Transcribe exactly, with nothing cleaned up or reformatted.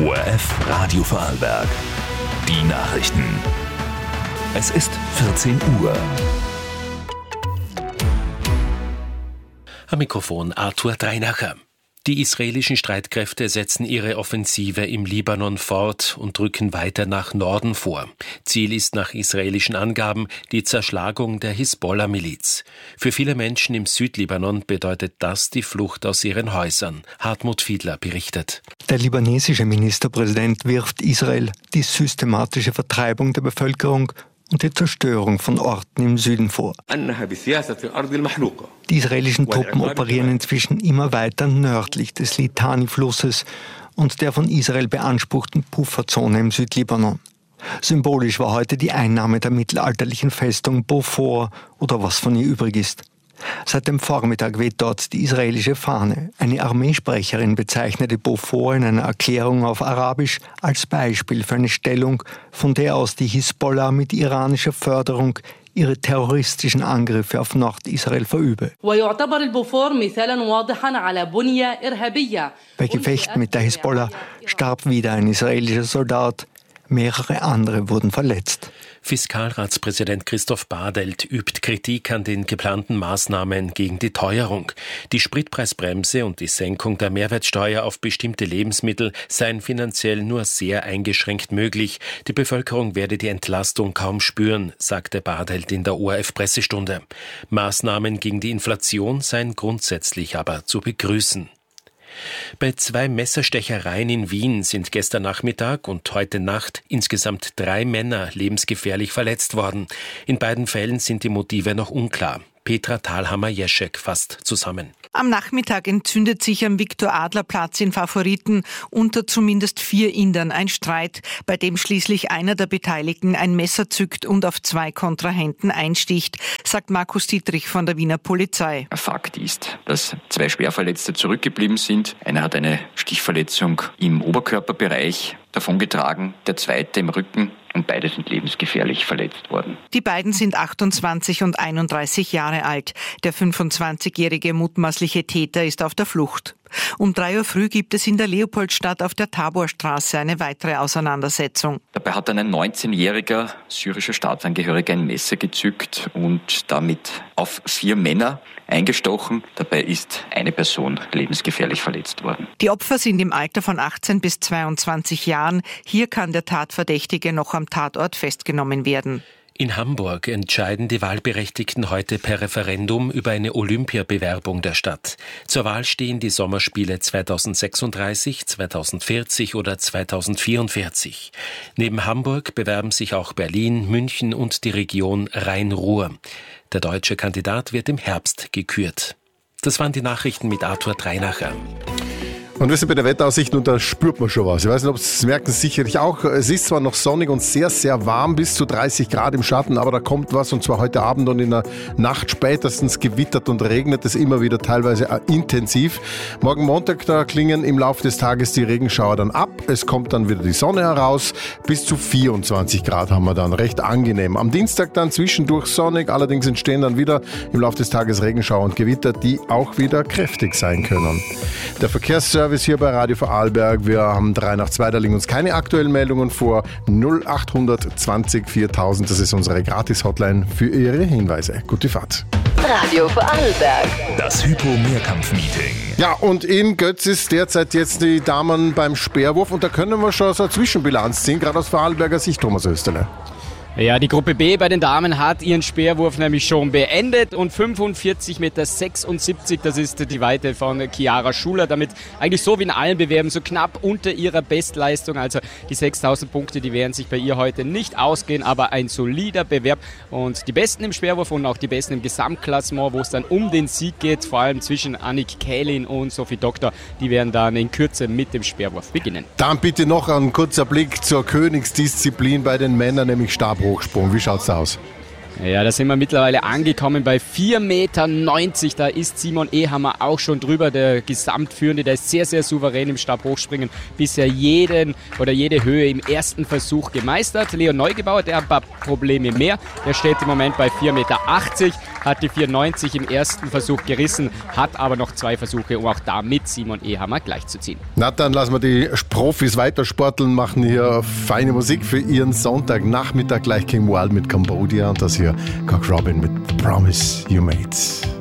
O R F Radio Vorarlberg. Die Nachrichten. Es ist vierzehn Uhr. Am Mikrofon Arthur Dreinacher. Die israelischen Streitkräfte setzen ihre Offensive im Libanon fort und drücken weiter nach Norden vor. Ziel ist nach israelischen Angaben die Zerschlagung der Hisbollah-Miliz. Für viele Menschen im Südlibanon bedeutet das die Flucht aus ihren Häusern. Hartmut Fiedler berichtet. Der libanesische Ministerpräsident wirft Israel die systematische Vertreibung der Bevölkerung und die Zerstörung von Orten im Süden vor. Die israelischen Truppen operieren inzwischen immer weiter nördlich des Litani-Flusses und der von Israel beanspruchten Pufferzone im Südlibanon. Symbolisch war heute die Einnahme der mittelalterlichen Festung Beaufort oder was von ihr übrig ist. Seit dem Vormittag weht dort die israelische Fahne. Eine Armeesprecherin bezeichnete Beaufort in einer Erklärung auf Arabisch als Beispiel für eine Stellung, von der aus die Hisbollah mit iranischer Förderung ihre terroristischen Angriffe auf Nordisrael verübe. Bei Gefechten mit der Hisbollah starb wieder ein israelischer Soldat. Mehrere andere wurden verletzt. Fiskalratspräsident Christoph Badelt übt Kritik an den geplanten Maßnahmen gegen die Teuerung. Die Spritpreisbremse und die Senkung der Mehrwertsteuer auf bestimmte Lebensmittel seien finanziell nur sehr eingeschränkt möglich. Die Bevölkerung werde die Entlastung kaum spüren, sagte Badelt in der O R F-Pressestunde. Maßnahmen gegen die Inflation seien grundsätzlich aber zu begrüßen. Bei zwei Messerstechereien in Wien sind gestern Nachmittag und heute Nacht insgesamt drei Männer lebensgefährlich verletzt worden. In beiden Fällen sind die Motive noch unklar. Petra Thalhammer-Jeschek fasst zusammen. Am Nachmittag entzündet sich am Viktor-Adler-Platz in Favoriten unter zumindest vier Indern ein Streit, bei dem schließlich einer der Beteiligten ein Messer zückt und auf zwei Kontrahenten einsticht, sagt Markus Dietrich von der Wiener Polizei. Fakt ist, dass zwei Schwerverletzte zurückgeblieben sind. Einer hat eine Stichverletzung im Oberkörperbereich davongetragen, der zweite im Rücken. Und beide sind lebensgefährlich verletzt worden. Die beiden sind achtundzwanzig und einunddreißig Jahre alt. Der fünfundzwanzigjährige mutmaßliche Täter ist auf der Flucht. Um drei Uhr früh gibt es in der Leopoldstadt auf der Taborstraße eine weitere Auseinandersetzung. Dabei hat dann ein neunzehnjähriger syrischer Staatsangehöriger ein Messer gezückt und damit auf vier Männer eingestochen. Dabei ist eine Person lebensgefährlich verletzt worden. Die Opfer sind im Alter von achtzehn bis zweiundzwanzig Jahren. Hier kann der Tatverdächtige noch am Tatort festgenommen werden. In Hamburg entscheiden die Wahlberechtigten heute per Referendum über eine Olympiabewerbung der Stadt. Zur Wahl stehen die Sommerspiele zweitausendsechsunddreißig, zweitausendvierzig oder zweitausendvierundvierzig. Neben Hamburg bewerben sich auch Berlin, München und die Region Rhein-Ruhr. Der deutsche Kandidat wird im Herbst gekürt. Das waren die Nachrichten mit Arthur Dreinacher. Und wir sind bei der Wetteraussicht und da spürt man schon was. Ich weiß nicht, ob Sie es merken, sicherlich auch. Es ist zwar noch sonnig und sehr, sehr warm, bis zu dreißig Grad im Schatten, aber da kommt was und zwar heute Abend und in der Nacht spätestens gewittert und regnet es immer wieder teilweise intensiv. Morgen Montag, da klingen im Laufe des Tages die Regenschauer dann ab. Es kommt dann wieder die Sonne heraus. Bis zu vierundzwanzig Grad haben wir dann. Recht angenehm. Am Dienstag dann zwischendurch sonnig, allerdings entstehen dann wieder im Laufe des Tages Regenschauer und Gewitter, die auch wieder kräftig sein können. Der Verkehrsservice hier bei Radio Vorarlberg. Wir haben drei nach zwei, da liegen uns keine aktuellen Meldungen vor. null acht zwanzig viertausend, das ist unsere Gratis-Hotline für Ihre Hinweise. Gute Fahrt. Radio Vorarlberg. Das Hypo-Mehrkampf-Meeting. Ja, und in Götz ist derzeit jetzt die Damen beim Speerwurf und da können wir schon so eine Zwischenbilanz ziehen, gerade aus Vorarlberger Sicht, Thomas Österle. Ja, die Gruppe B bei den Damen hat ihren Speerwurf nämlich schon beendet und fünfundvierzig Meter sechsundsiebzig, das ist die Weite von Chiara Schuler, damit eigentlich so wie in allen Bewerben so knapp unter ihrer Bestleistung, also die sechstausend Punkte, die werden sich bei ihr heute nicht ausgehen, aber ein solider Bewerb und die Besten im Speerwurf und auch die Besten im Gesamtklassement, wo es dann um den Sieg geht, vor allem zwischen Annik Kählin und Sophie Doktor, die werden dann in Kürze mit dem Speerwurf beginnen. Dann bitte noch ein kurzer Blick zur Königsdisziplin bei den Männern, nämlich Stabhochsprung. Wie schaut's da aus? Ja, da sind wir mittlerweile angekommen bei vier Meter neunzig. Da ist Simon Ehammer auch schon drüber, der Gesamtführende. Der ist sehr, sehr souverän im Stabhochspringen. Bisher jeden oder jede Höhe im ersten Versuch gemeistert. Leon Neugebauer, der hat ein paar Probleme mehr. Der steht im Moment bei vier Meter achtzig. hat die vierundneunzig im ersten Versuch gerissen, hat aber noch zwei Versuche, um auch da mit Simon Ehammer gleichzuziehen. Na, dann lassen wir die Profis weitersporteln, machen hier feine Musik für ihren Sonntagnachmittag. Gleich King Wild mit Cambodia und das hier Cock Robin mit The Promise You Made.